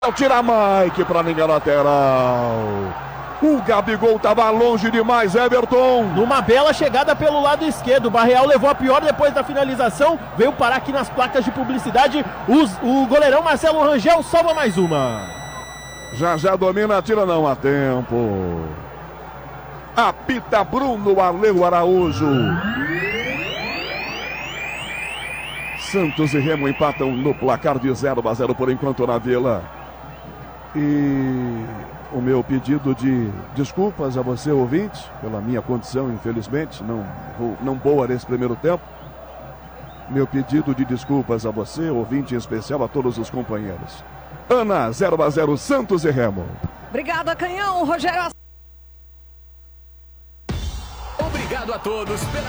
Tira Mike para linha lateral. O Gabigol estava longe demais, Everton. Numa bela chegada pelo lado esquerdo. O Barreal levou a pior depois da finalização. Veio parar aqui nas placas de publicidade. O goleirão Marcelo Rangel salva mais uma. Já domina, tira não há tempo. Apita Bruno Arleu Araújo. Santos e Remo empatam no placar de 0-0 por enquanto na Vila. E o meu pedido de desculpas a você, ouvinte, pela minha condição, infelizmente, não boa nesse primeiro tempo. Meu pedido de desculpas a você, ouvinte, em especial a todos os companheiros. Ana, 0-0, Santos e Remo. Obrigada, Canhão, Rogério. Obrigado a todos pela...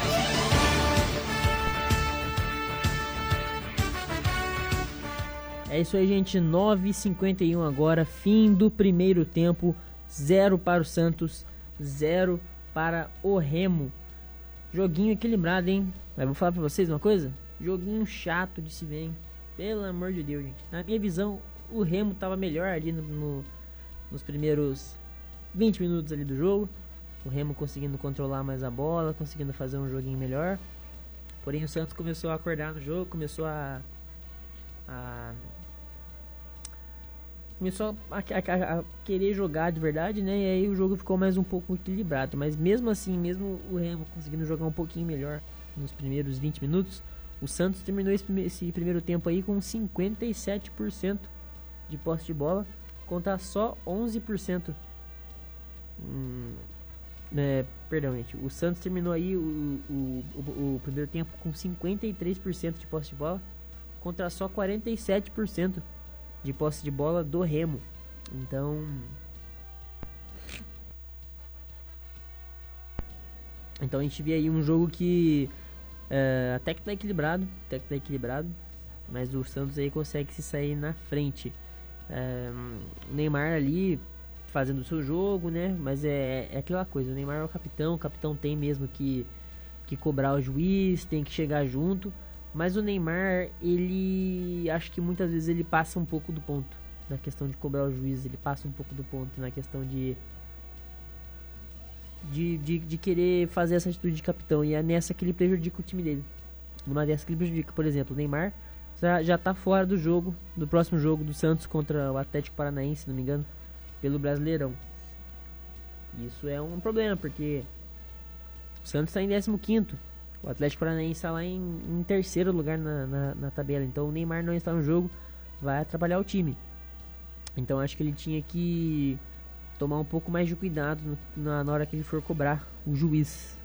É isso aí, gente, 9h51 agora, fim do primeiro tempo, 0 para o Santos, 0 para o Remo. Joguinho equilibrado, hein? Mas vou falar pra vocês uma coisa, joguinho chato de se ver, hein? Pelo amor de Deus, gente. Na minha visão, o Remo tava melhor ali nos primeiros 20 minutos ali do jogo. O Remo conseguindo controlar mais a bola, conseguindo fazer um joguinho melhor. Porém, o Santos começou a acordar no jogo, começou a querer jogar de verdade, né? E aí o jogo ficou mais um pouco equilibrado. Mas mesmo assim, mesmo o Remo conseguindo jogar um pouquinho melhor nos primeiros 20 minutos, o Santos terminou esse primeiro tempo aí com 57% de posse de bola contra só 11%. Perdão, gente. O Santos terminou aí o primeiro tempo com 53% de posse de bola contra só 47% de posse de bola do Remo. Então a gente vê aí um jogo que até que tá equilibrado, mas o Santos aí consegue se sair na frente. O Neymar ali fazendo o seu jogo, né? Mas é aquela coisa, o Neymar é o capitão tem mesmo que cobrar o juiz, tem que chegar junto. Mas o Neymar, ele acho que muitas vezes ele passa um pouco do ponto na questão de cobrar o juiz, ele passa um pouco do ponto na questão de querer fazer essa atitude de capitão, e é nessa que ele prejudica o time dele. Numa dessas que ele prejudica, por exemplo, o Neymar já tá fora do jogo, do próximo jogo do Santos contra o Atlético Paranaense, se não me engano, pelo Brasileirão. Isso é um problema, porque o Santos está em 15º. O Atlético Paranaense está lá em terceiro lugar na tabela. Então o Neymar não está no jogo, vai atrapalhar o time. Então acho que ele tinha que tomar um pouco mais de cuidado na hora que ele for cobrar o juiz.